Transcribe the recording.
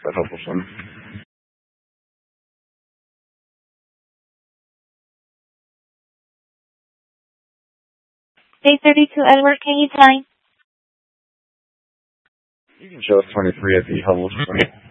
That helpful, son. 832 Edward, can you time? You can show us 23 at the Hubble 20.